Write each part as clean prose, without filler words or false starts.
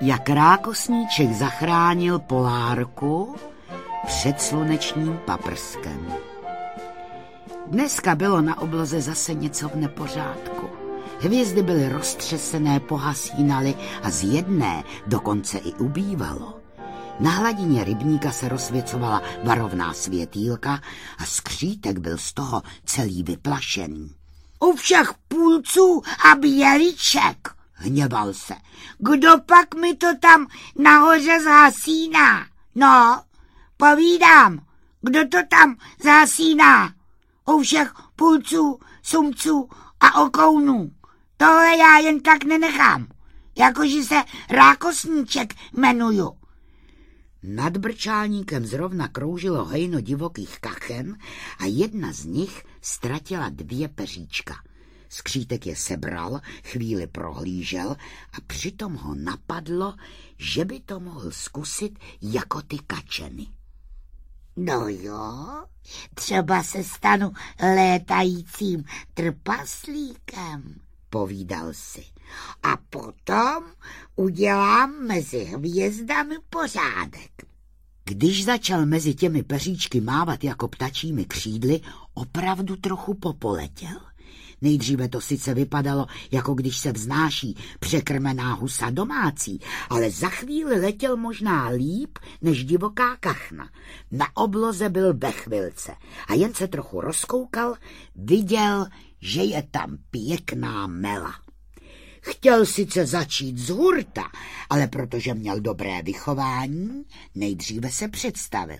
jak rákosníček zachránil Polárku před slunečním paprskem. Dneska bylo na obloze zase něco v nepořádku. Hvězdy byly roztřesené, pohasínaly a z jedné dokonce i ubývalo. Na hladině rybníka se rozsvěcovala varovná světýlka a skřítek byl z toho celý vyplašený. U všech půlců a běliček, hněval se. Kdo pak mi to tam nahoře zhasíná? No, povídám, kdo to tam zhasíná? U všech půlců, sumců a okounů. Tohle já jen tak nenechám, jakože se Rákosníček jmenuju. Nad brčálníkem zrovna kroužilo hejno divokých kachen a jedna z nich ztratila 2 peříčka. Skřítek je sebral, chvíli prohlížel a přitom ho napadlo, že by to mohl zkusit jako ty kačeny. No jo, třeba se stanu létajícím trpaslíkem, povídal si. A potom udělám mezi hvězdami pořádek. Když začal mezi těmi peříčky mávat jako ptačími křídly, opravdu trochu popoletěl. Nejdříve to sice vypadalo, jako když se vznáší překrmená husa domácí, ale za chvíli letěl možná líp než divoká kachna. Na obloze byl ve chvilce a jen se trochu rozkoukal, viděl, že je tam pěkná mela. Chtěl sice začít z hurta, ale protože měl dobré vychování, nejdříve se představil.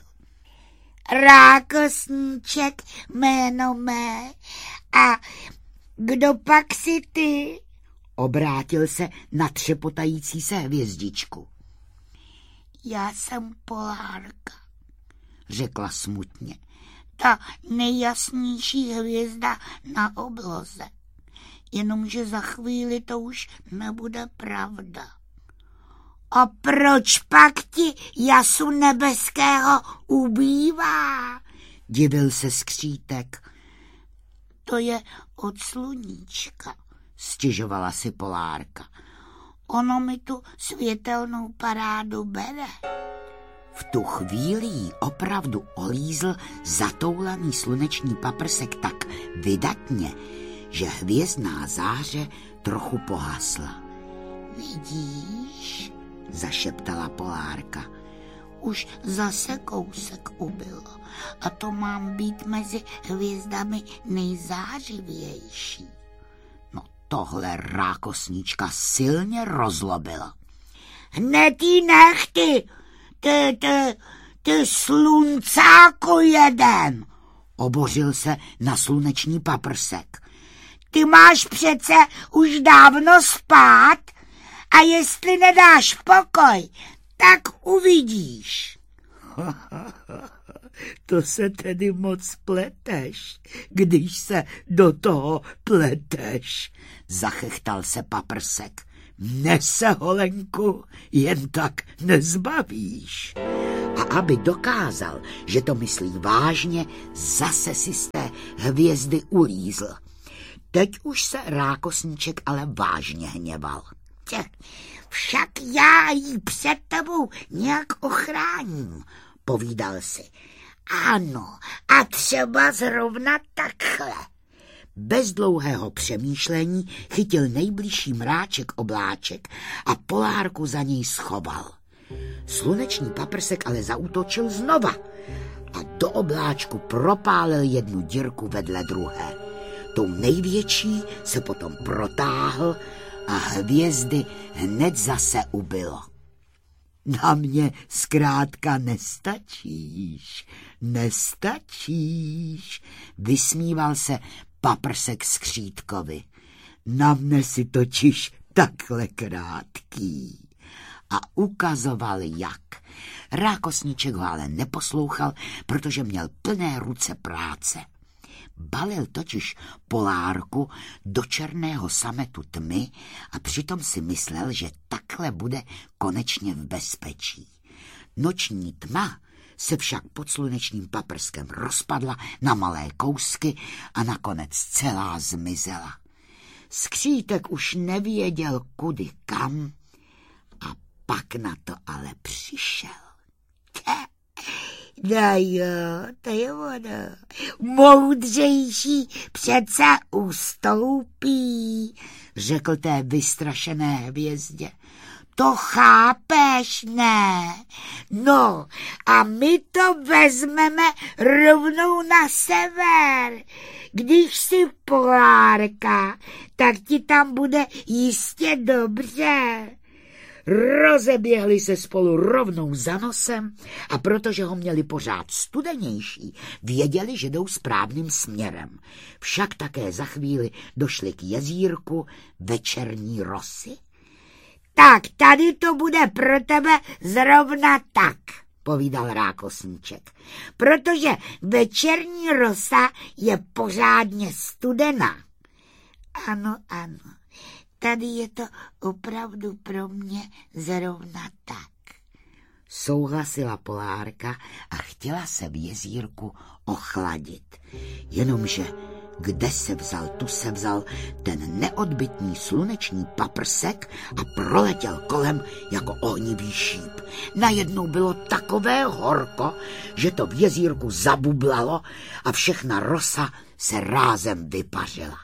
Rákosníček, jméno mé, a kdo pak jsi ty? Obrátil se na třepotající se hvězdičku. Já jsem Polárka, řekla smutně. Ta nejjasnější hvězda na obloze. Jenomže za chvíli to už nebude pravda. A proč pak ti jasu nebeského ubývá? Divil se skřítek. To je od sluníčka, stěžovala si Polárka. Ono mi tu světelnou parádu bere. V tu chvíli jí opravdu olízl zatoulaný sluneční paprsek tak vydatně, že hvězdná záře trochu pohasla. Vidíš, zašeptala Polárka, už zase kousek ubylo a to mám být mezi hvězdami nejzářivější. No tohle Rákosníčka silně rozlobila. Hned jí nechty, ty sluncáku jeden, obořil se na sluneční paprsek. Ty máš přece už dávno spát a jestli nedáš pokoj, tak uvidíš. To se tedy moc pleteš, když se do toho pleteš, zachechtal se paprsek. Mne se, holenku, jen tak nezbavíš. A aby dokázal, že to myslí vážně, zase si z té hvězdy ulízl. Teď už se Rákosníček ale vážně hněval. Však já ji před tebou nějak ochráním, povídal si. Ano, a třeba zrovna takhle. Bez dlouhého přemýšlení chytil nejbližší mráček obláček a Polárku za něj schoval. Sluneční paprsek ale zaútočil znova a do obláčku propálil jednu dírku vedle druhé. Tou největší se potom protáhl a hvězdy hned zase ubylo. Na mě zkrátka nestačíš, vysmíval se paprsek skřítkovi. Na mne si totiž takhle krátký. A ukazoval jak. Rákosníček ho ale neposlouchal, protože měl plné ruce práce. Balil totiž Polárku do černého sametu tmy a přitom si myslel, že takhle bude konečně v bezpečí. Noční tma se však pod slunečním paprskem rozpadla na malé kousky a nakonec celá zmizela. Skřítek už nevěděl kudy kam a pak na to ale přišel. No jo, to je ono. Moudřejší přece ustoupí, řekl té vystrašené hvězdě. To chápeš, ne? No a my to vezmeme rovnou na sever. Když jsi polárka, tak ti tam bude jistě dobře. Rozeběhli se spolu rovnou za nosem a protože ho měli pořád studenější, věděli, že jdou správným směrem. Však také za chvíli došli k jezírku večerní rosy. Tak tady to bude pro tebe zrovna tak, povídal rákosníček, protože večerní rosa je pořádně studená. Ano, ano. Tady je to opravdu pro mě zrovna tak. Souhlasila polárka a chtěla se v jezírku ochladit. Jenomže kde se vzal, tu se vzal ten neodbytný sluneční paprsek a proletěl kolem jako ohnivý šíp. Najednou bylo takové horko, že to v jezírku zabublalo a všechna rosa se rázem vypařila.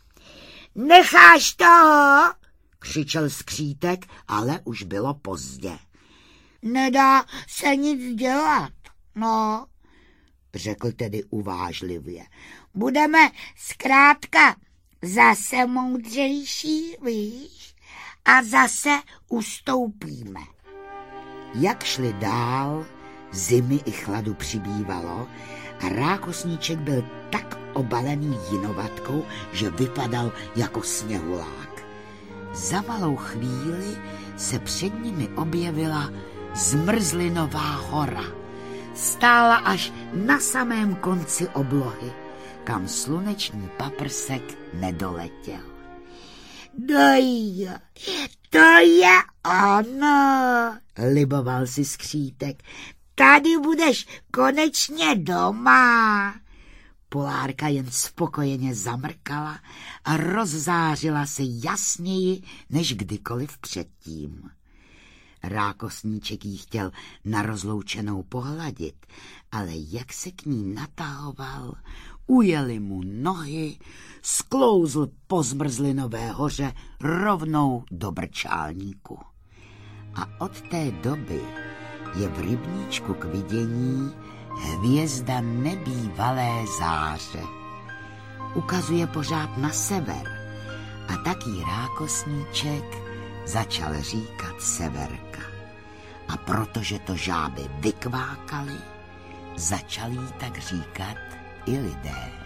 Necháš toho? Křičel skřítek, ale už bylo pozdě. Nedá se nic dělat, no, řekl tedy uvážlivě. Budeme zkrátka zase moudřejší, víš, a zase ustoupíme. Jak šli dál, zimy i chladu přibývalo a rákosníček byl tak obalený jinovatkou, že vypadal jako sněhulák. Za malou chvíli se před nimi objevila Zmrzlinová hora. Stála až na samém konci oblohy, kam sluneční paprsek nedoletěl. No, to je ono, liboval si skřítek. Tady budeš konečně doma. Polárka jen spokojeně zamrkala a rozzářila se jasněji než kdykoliv předtím. Rákosníček jí chtěl na rozloučenou pohladit, ale jak se k ní natahoval, ujeli mu nohy, sklouzl po Zmrzlinové hoře rovnou do Brčálníku. A od té doby je v rybníčku k vidění hvězda nebývalé záře. Ukazuje pořád na sever a tak jí rákosníček začal říkat Severka. A protože to žáby vykvákaly, začali jí tak říkat i lidé.